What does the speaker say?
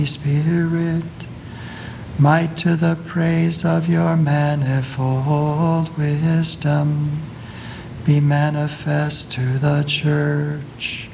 Spirit, might to the praise of your manifold wisdom, be manifest to the Church.